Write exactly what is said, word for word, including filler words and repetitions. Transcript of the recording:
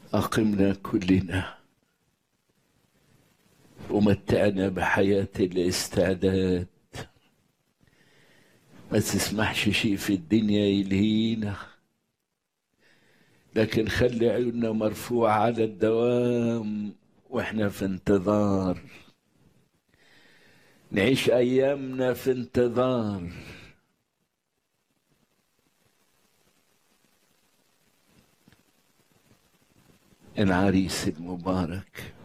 أقمنا كلنا ومتعنا بحياة الاستعداد. ما تسمحش شيء في الدنيا يلهينا، لكن خلي عيوننا مرفوعة على الدوام واحنا في انتظار. نعيش أيامنا في انتظار العريس المبارك.